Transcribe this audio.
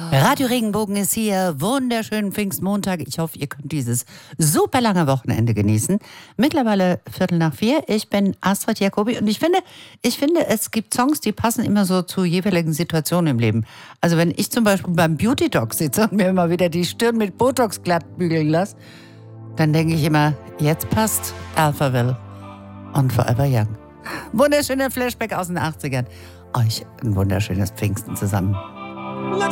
Radio Regenbogen ist hier. Wunderschönen Pfingstmontag. Ich hoffe, ihr könnt dieses super lange Wochenende genießen. Mittlerweile 3:45. Ich bin Astrid Jacobi und ich finde, es gibt Songs, die passen immer so zu jeweiligen Situationen im Leben. Also wenn ich zum Beispiel beim Beauty Talk sitze und mir immer wieder die Stirn mit Botox glatt bügeln lasse, dann denke ich immer, jetzt passt Alphaville und Forever Young. Wunderschöner Flashback aus den 80ern. Euch ein wunderschönes Pfingsten zusammen.